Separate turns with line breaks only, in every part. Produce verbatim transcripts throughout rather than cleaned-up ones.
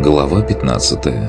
Глава пятнадцатая.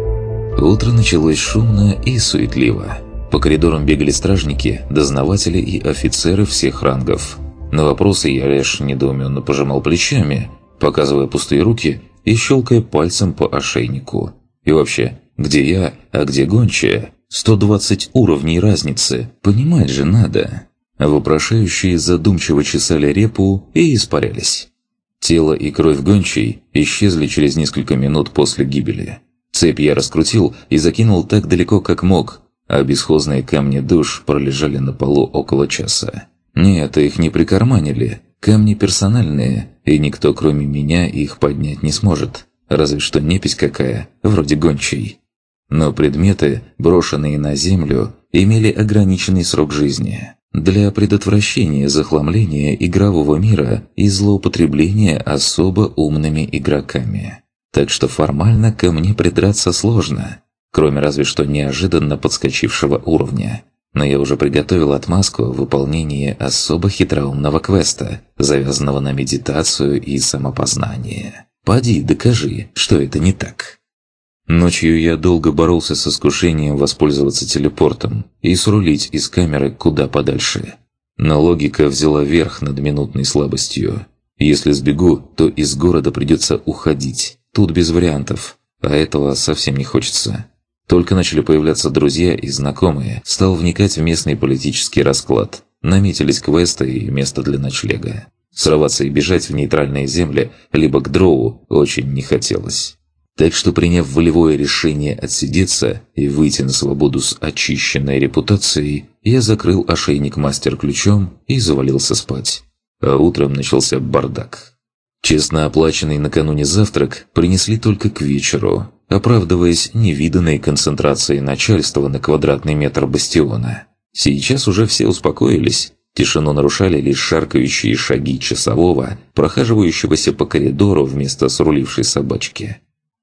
Утро началось шумно и суетливо. По коридорам бегали стражники, дознаватели и офицеры всех рангов. На вопросы я лишь недоуменно пожимал плечами, показывая пустые руки и щелкая пальцем по ошейнику. И вообще, где я, а где гончая? сто двадцать уровней разницы, понимать же надо. Вопрошающие задумчиво чесали репу и испарялись. Тело и кровь гончей исчезли через несколько минут после гибели. Цепь я раскрутил и закинул так далеко, как мог, а бесхозные камни душ пролежали на полу около часа. Нет, их не прикарманили. Камни персональные, и никто, кроме меня, их поднять не сможет. Разве что непись какая, вроде гончей. Но предметы, брошенные на землю, имели ограниченный срок жизни. Для предотвращения захламления игрового мира и злоупотребления особо умными игроками. Так что формально ко мне придраться сложно, кроме разве что неожиданно подскочившего уровня. Но я уже приготовил отмазку в выполнении особо хитроумного квеста, завязанного на медитацию и самопознание. Поди, докажи, что это не так. Ночью я долго боролся с искушением воспользоваться телепортом и срулить из камеры куда подальше. Но логика взяла верх над минутной слабостью. Если сбегу, то из города придется уходить. Тут без вариантов, а этого совсем не хочется. Только начали появляться друзья и знакомые, стал вникать в местный политический расклад. Наметились квесты и место для ночлега. Срываться и бежать в нейтральные земли, либо к дроу, очень не хотелось. Так что, приняв волевое решение отсидеться и выйти на свободу с очищенной репутацией, я закрыл ошейник мастер-ключом и завалился спать. А утром начался бардак. Честно оплаченный накануне завтрак принесли только к вечеру, оправдываясь невиданной концентрацией начальства на квадратный метр бастиона. Сейчас уже все успокоились. Тишину нарушали лишь шаркающие шаги часового, прохаживающегося по коридору вместо срулившей собачки.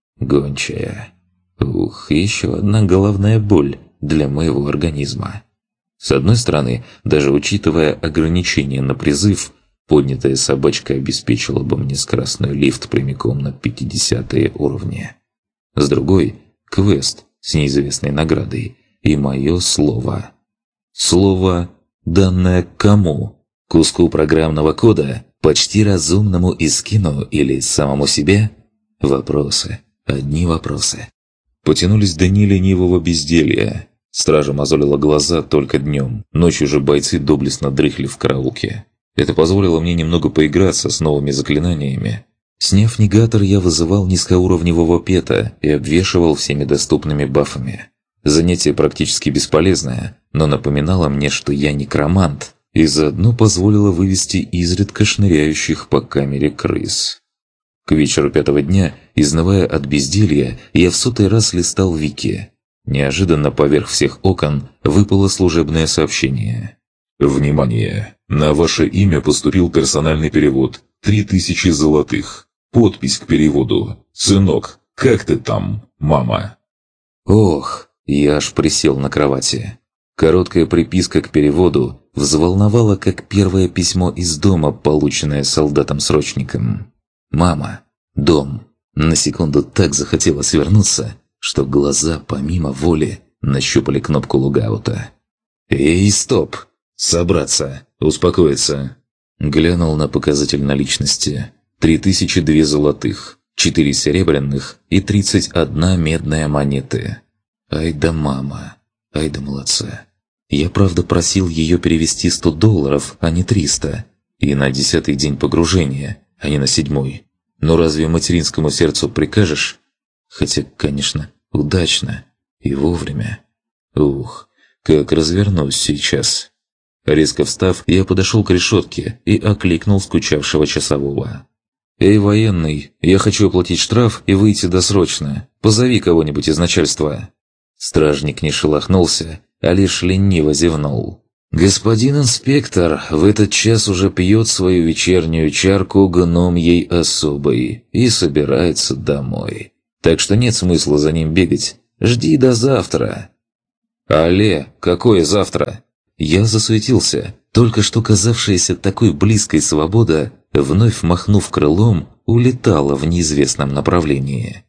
Гончая. Ух, еще одна головная боль для моего организма. С одной стороны, даже учитывая ограничения на призыв, поднятая собачка обеспечила бы мне скоростной лифт прямиком на пятидесятые уровни. С другой – квест с неизвестной наградой и мое слово. Слово, данное кому? Куску программного кода, почти разумному Искину или самому себе? Вопросы. Одни вопросы. Потянулись дни ленивого безделья. Стража мозолила глаза только днем. Ночью же бойцы доблестно дрыхли в караулке. Это позволило мне немного поиграться с новыми заклинаниями. Сняв негатор, я вызывал низкоуровневого пета и обвешивал всеми доступными бафами. Занятие практически бесполезное, но напоминало мне, что я некромант, и заодно позволило вывести изредка шныряющих по камере крыс. К вечеру пятого дня, изнывая от безделья, я в сотый раз листал вики. Неожиданно поверх всех окон выпало служебное сообщение. «Внимание! На ваше имя поступил персональный перевод. Три тысячи золотых. Подпись к переводу. Сынок, как ты там, мама?» Ох, я аж присел на кровати. Короткая приписка к переводу взволновала, как первое письмо из дома, полученное солдатом-срочником. «Мама, дом». На секунду так захотелось вернуться, что глаза помимо воли нащупали кнопку логаута. «Эй, стоп! Собраться! Успокоиться!» Глянул на показатель наличности. Три тысячи две золотых, четыре серебряных и тридцать одна медная монеты. Ай да мама! Ай да молодца! Я правда просил ее перевести сто долларов, а не триста. И на десятый день погружения, а не на седьмой. Но разве материнскому сердцу прикажешь? Хотя, конечно, удачно и вовремя. Ух, как развернусь сейчас. Резко встав, я подошел к решетке и окликнул скучавшего часового. «Эй, военный, я хочу оплатить штраф и выйти досрочно. Позови кого-нибудь из начальства». Стражник не шелохнулся, а лишь лениво зевнул. «Господин инспектор в этот час уже пьет свою вечернюю чарку гном ей особой и собирается домой. Так что нет смысла за ним бегать. Жди до завтра». «Але, какое завтра?» Я засуетился. Только что казавшаяся такой близкой свобода, вновь махнув крылом, улетала в неизвестном направлении.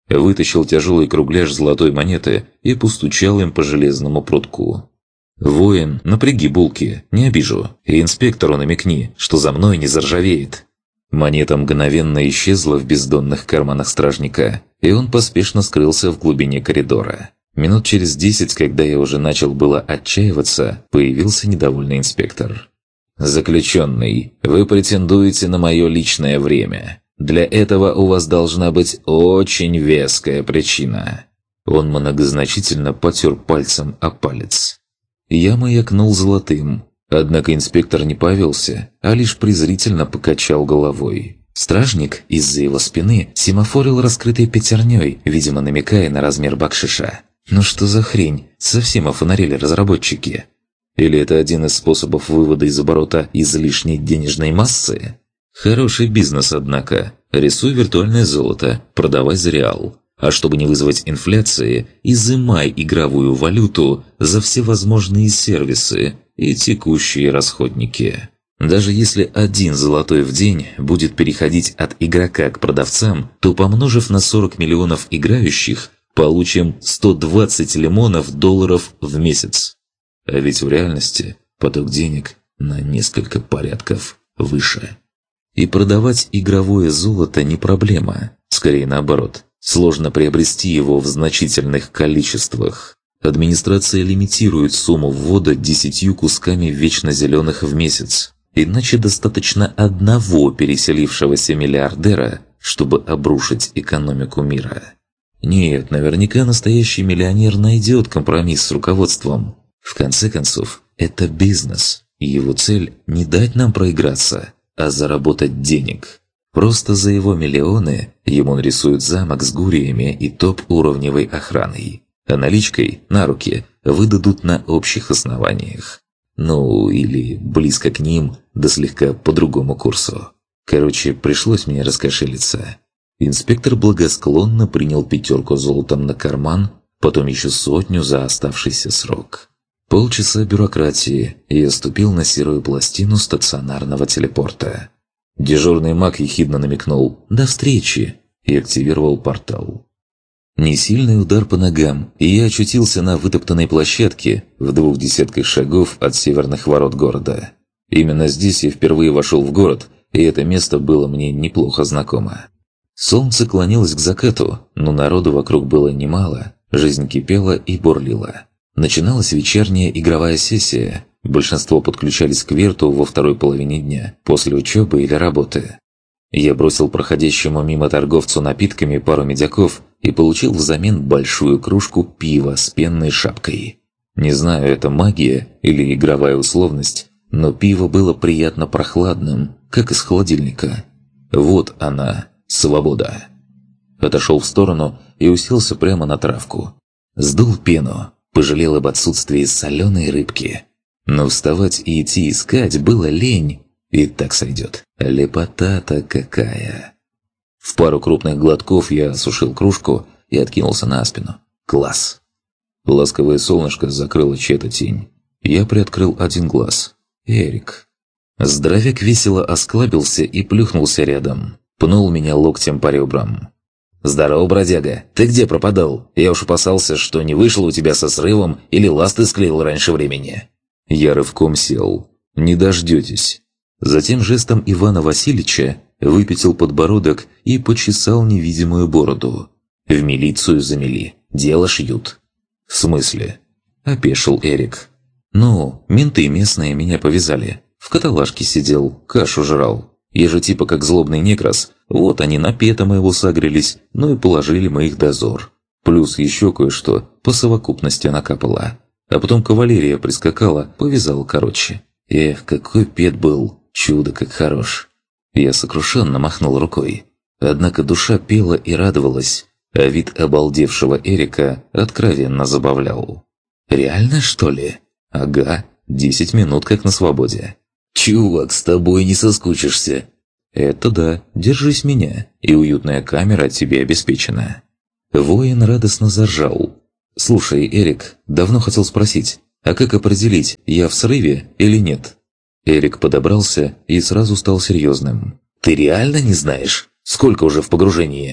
Вытащил тяжелый кругляш золотой монеты и постучал им по железному прутку. «Воин, напряги булки, не обижу, и инспектору намекни, что за мной не заржавеет». Монета мгновенно исчезла в бездонных карманах стражника, и он поспешно скрылся в глубине коридора. Минут через десять, когда я уже начал было отчаиваться, появился недовольный инспектор. «Заключенный, вы претендуете на мое личное время. Для этого у вас должна быть очень веская причина». Он многозначительно потер пальцем о палец. Я маякнул золотым, однако инспектор не повелся, а лишь презрительно покачал головой. Стражник из-за его спины семафорил раскрытой пятерней, видимо намекая на размер бакшиша. «Ну что за хрень? Совсем офонарили разработчики? Или это один из способов вывода из оборота излишней денежной массы? Хороший бизнес, однако. Рисуй виртуальное золото, продавай за реал. А чтобы не вызвать инфляции, изымай игровую валюту за всевозможные сервисы и текущие расходники. Даже если один золотой в день будет переходить от игрока к продавцам, то, помножив на сорок миллионов играющих, получим сто двадцать лимонов долларов в месяц. А ведь в реальности поток денег на несколько порядков выше. И продавать игровое золото не проблема, скорее наоборот. Сложно приобрести его в значительных количествах. Администрация лимитирует сумму ввода десятью кусками вечно зеленых в месяц. Иначе достаточно одного переселившегося миллиардера, чтобы обрушить экономику мира. Нет, наверняка настоящий миллионер найдет компромисс с руководством. В конце концов, это бизнес, и его цель не дать нам проиграться, а заработать денег. Просто за его миллионы ему нарисуют замок с гуриями и топ-уровневой охраной. А наличкой на руки выдадут на общих основаниях. Ну, или близко к ним, да слегка по другому курсу. Короче, пришлось мне раскошелиться. Инспектор благосклонно принял пятерку золотом на карман, потом еще сотню за оставшийся срок. Полчаса бюрократии, и я ступил на серую пластину стационарного телепорта. Дежурный маг ехидно намекнул «До встречи!» и активировал портал. Несильный удар по ногам, и я очутился на вытоптанной площадке в двух десятках шагов от северных ворот города. Именно здесь я впервые вошел в город, и это место было мне неплохо знакомо. Солнце клонилось к закату, но народу вокруг было немало, жизнь кипела и бурлила. Начиналась вечерняя игровая сессия. Большинство подключались к вирту во второй половине дня, после учебы или работы. Я бросил проходящему мимо торговцу напитками пару медяков и получил взамен большую кружку пива с пенной шапкой. Не знаю, это магия или игровая условность, но пиво было приятно прохладным, как из холодильника. Вот она, свобода. Отошел в сторону и уселся прямо на травку. Сдул пену, пожалел об отсутствии соленой рыбки. Но вставать и идти искать было лень. И так сойдет. Лепота-то какая. В пару крупных глотков я осушил кружку и откинулся на спину. Класс. Ласковое солнышко закрыло чья-то тень. Я приоткрыл один глаз. Эрик. Здоровяк весело осклабился и плюхнулся рядом. Пнул меня локтем по ребрам. «Здорово, бродяга. Ты где пропадал? Я уж опасался, что не вышло у тебя со срывом или ласты склеил раньше времени». Я рывком сел. «Не дождетесь». Затем жестом Ивана Васильевича выпятил подбородок и почесал невидимую бороду. «В милицию замели. Дело шьют». «В смысле?» – опешил Эрик. «Ну, менты местные меня повязали. В каталажке сидел, кашу жрал. Я же типа как злобный некрас. Вот они на пета моего согрелись, ну и положили мы их дозор. Плюс еще кое-что по совокупности накапало. А потом кавалерия прискакала, повязала короче. Эх, какой пет был, чудо как хорош». Я сокрушенно махнул рукой. Однако душа пела и радовалась, а вид обалдевшего Эрика откровенно забавлял. «Реально, что ли?» «Ага, десять минут как на свободе». «Чувак, с тобой не соскучишься». «Это да, держись меня, и уютная камера тебе обеспечена». Воин радостно заржал. «Слушай, Эрик, давно хотел спросить, а как определить, я в срыве или нет?» Эрик подобрался и сразу стал серьезным. «Ты реально не знаешь? Сколько уже в погружении?»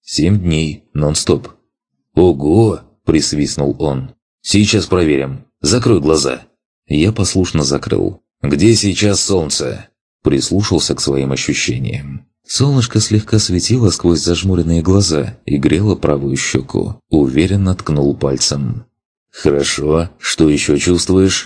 Семь дней, нон-стоп. «Ого!» – присвистнул он. «Сейчас проверим. Закрой глаза». Я послушно закрыл. «Где сейчас солнце?» Прислушался к своим ощущениям. Солнышко слегка светило сквозь зажмуренные глаза и грело правую щеку. Уверенно ткнул пальцем. «Хорошо. Что еще чувствуешь?»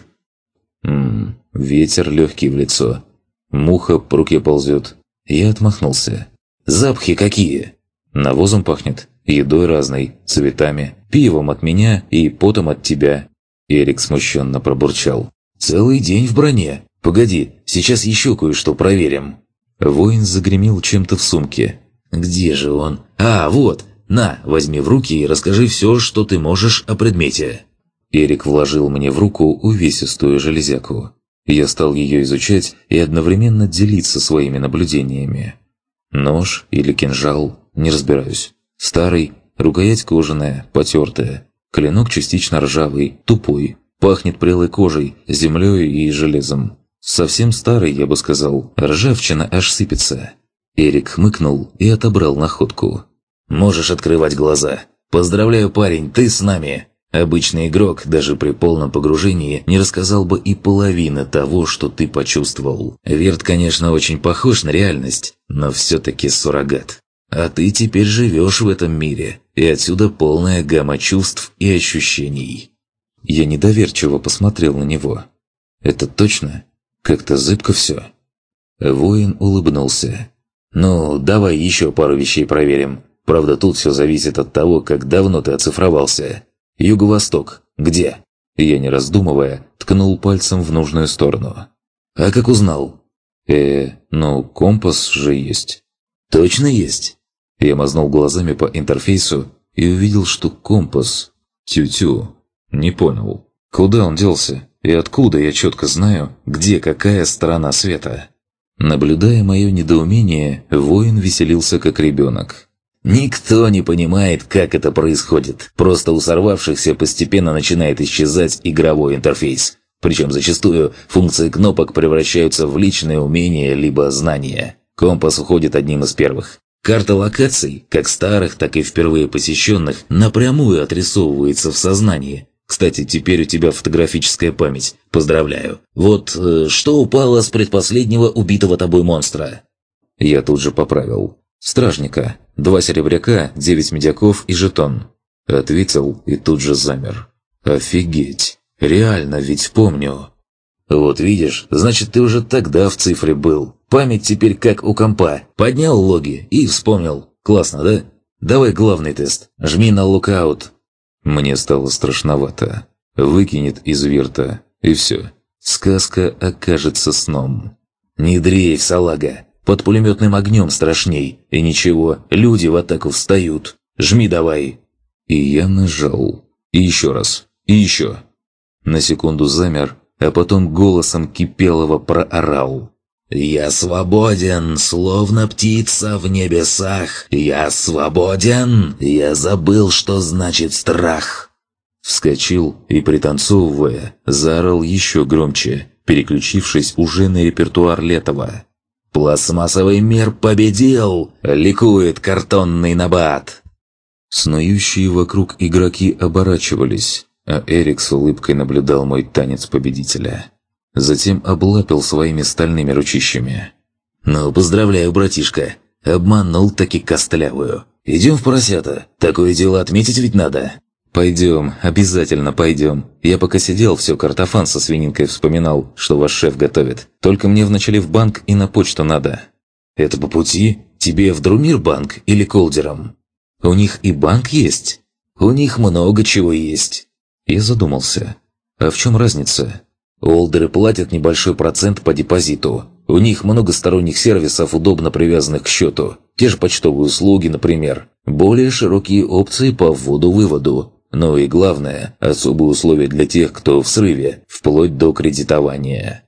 Ммм, ветер легкий в лицо. Муха по руке ползет. Я отмахнулся. «Запахи какие?» «Навозом пахнет, едой разной, цветами, пивом от меня и потом от тебя». Эрик смущенно пробурчал. «Целый день в броне. Погоди, сейчас еще кое-что проверим». Воин загремел чем-то в сумке. «Где же он? А, вот! На, возьми в руки и расскажи все, что ты можешь о предмете». Эрик вложил мне в руку увесистую железяку. Я стал ее изучать и одновременно делиться своими наблюдениями. Нож или кинжал, не разбираюсь. Старый, рукоять кожаная, потертая. Клинок частично ржавый, тупой. Пахнет прелой кожей, землей и железом. Совсем старый, я бы сказал. Ржавчина аж сыпется. Эрик хмыкнул и отобрал находку. «Можешь открывать глаза. Поздравляю, парень, ты с нами!» Обычный игрок, даже при полном погружении, не рассказал бы и половины того, что ты почувствовал. Верт, конечно, очень похож на реальность, но все-таки суррогат. А ты теперь живешь в этом мире, и отсюда полная гамма чувств и ощущений. Я недоверчиво посмотрел на него. «Это точно? Как-то зыбко все». Воин улыбнулся. «Ну, давай еще пару вещей проверим. Правда, тут все зависит от того, как давно ты оцифровался. Юго-восток. Где?» Я, не раздумывая, ткнул пальцем в нужную сторону. «А как узнал?» «Э, ну, компас же есть». «Точно есть?» Я мазнул глазами по интерфейсу и увидел, что компас... Тю-тю. Не понял. Куда он делся? И откуда я четко знаю, где какая сторона света? Наблюдая мое недоумение, воин веселился как ребенок. Никто не понимает, как это происходит. Просто у сорвавшихся постепенно начинает исчезать игровой интерфейс. Причем зачастую функции кнопок превращаются в личные умения либо знания. Компас уходит одним из первых. Карта локаций, как старых, так и впервые посещенных, напрямую отрисовывается в сознании. Кстати, теперь у тебя фотографическая память. Поздравляю. Вот э, что упало с предпоследнего убитого тобой монстра? Я тут же поправил. Стражника. Два серебряка, девять медяков и жетон. Ответил и тут же замер. Офигеть. Реально ведь помню. Вот видишь, значит, ты уже тогда в цифре был. Память теперь как у компа. Поднял логи и вспомнил. Классно, да? Давай главный тест. Жми на лукаут. Мне стало страшновато. Выкинет из вирта, и все. Сказка окажется сном. Не дрейф, салага. Под пулеметным огнем страшней. И ничего, люди в атаку встают. Жми давай. И я нажал. И еще раз. И еще. На секунду замер, а потом голосом Кипелова проорал. «Я свободен, словно птица в небесах! Я свободен! Я забыл, что значит страх!» Вскочил и, пританцовывая, заорал еще громче, переключившись уже на репертуар Летова. «Пластмассовый мир победил! Ликует картонный набат!» Снующие вокруг игроки оборачивались, а Эрик с улыбкой наблюдал мой танец победителя. Затем облапил своими стальными ручищами. «Ну, поздравляю, братишка. Обманул таки костлявую. Идем в поросята. Такое дело отметить ведь надо». «Пойдем, обязательно пойдем. Я пока сидел, все картофан со свининкой вспоминал, что ваш шеф готовит. Только мне вначале в банк и на почту надо». «Это по пути? Тебе в Друмир банк или Колдером?» «У них и банк есть?» «У них много чего есть». Я задумался. «А в чем разница?» Олдеры платят небольшой процент по депозиту. У них много сторонних сервисов, удобно привязанных к счету. Те же почтовые услуги, например. Более широкие опции по вводу-выводу. Ну и главное, особые условия для тех, кто в срыве, вплоть до кредитования.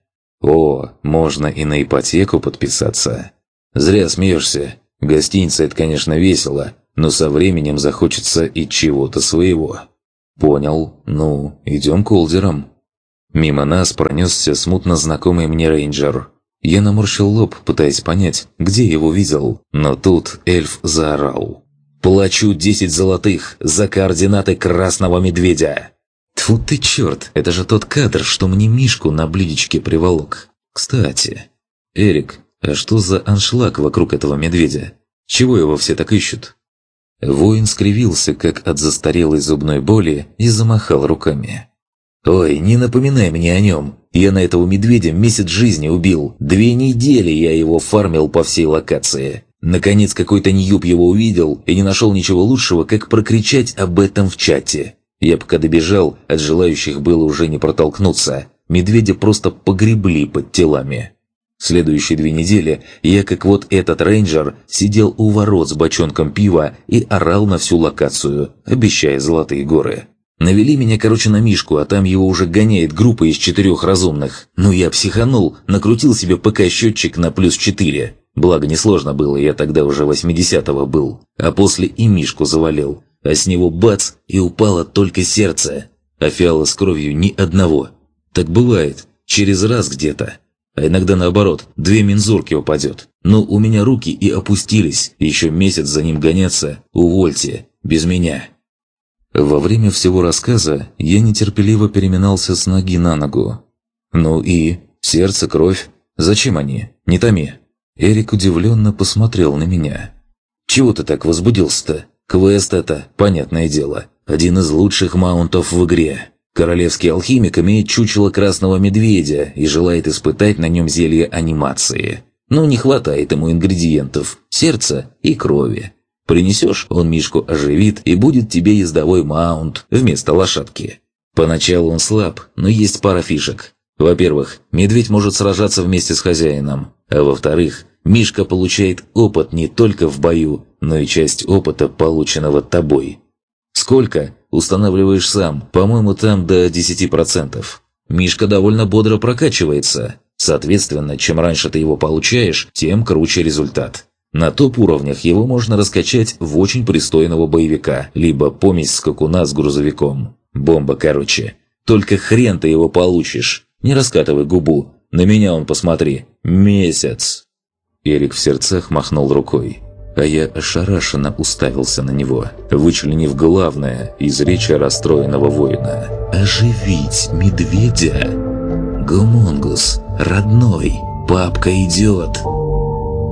О, можно и на ипотеку подписаться. Зря смеешься. Гостиница – это, конечно, весело, но со временем захочется и чего-то своего. Понял. Ну, идем к Олдерам. Мимо нас пронесся смутно знакомый мне рейнджер. Я наморщил лоб, пытаясь понять, где его видел, но тут эльф заорал. Плачу десять золотых за координаты красного медведя. Тьфу ты черт, это же тот кадр, что мне Мишку на блюдечке приволок. Кстати, Эрик, а что за аншлаг вокруг этого медведя? Чего его все так ищут? Воин скривился, как от застарелой зубной боли, и замахал руками. «Ой, не напоминай мне о нем. Я на этого медведя месяц жизни убил. Две недели я его фармил по всей локации. Наконец какой-то ньюб его увидел и не нашел ничего лучшего, как прокричать об этом в чате. Я пока добежал, от желающих было уже не протолкнуться. Медведя просто погребли под телами. Следующие две недели я, как вот этот рейнджер, сидел у ворот с бочонком пива и орал на всю локацию, обещая золотые горы. Навели меня, короче, на Мишку, а там его уже гоняет группа из четырех разумных. Ну я психанул, накрутил себе ПК-счетчик на плюс четыре. Благо несложно было, я тогда уже восьмидесятого был. А после и Мишку завалил. А с него бац, и упало только сердце. А фиала с кровью ни одного. Так бывает, через раз где-то. А иногда наоборот, две мензурки упадет. Но у меня руки и опустились, еще месяц за ним гоняться, увольте, без меня. Во время всего рассказа я нетерпеливо переминался с ноги на ногу. «Ну и? Сердце, кровь? Зачем они? Не томи!» Эрик удивленно посмотрел на меня. «Чего ты так возбудился-то? Квест это, понятное дело, один из лучших маунтов в игре. Королевский алхимик имеет чучело красного медведя и желает испытать на нем зелье анимации. Но не хватает ему ингредиентов, сердца и крови. Принесешь, он Мишку оживит и будет тебе ездовой маунт вместо лошадки. Поначалу он слаб, но есть пара фишек. Во-первых, медведь может сражаться вместе с хозяином. А во-вторых, Мишка получает опыт не только в бою, но и часть опыта, полученного тобой. Сколько? Устанавливаешь сам, по-моему, там до десяти процентов. Мишка довольно бодро прокачивается. Соответственно, чем раньше ты его получаешь, тем круче результат. На топ-уровнях его можно раскачать в очень пристойного боевика, либо помесь скакуна с грузовиком. Бомба, короче. Только хрен ты его получишь. Не раскатывай губу. На меня он посмотри. Месяц. Эрик в сердцах махнул рукой. А я ошарашенно уставился на него, вычленив главное из речи расстроенного воина. «Оживить медведя? Гумунгус, родной, папка идет!»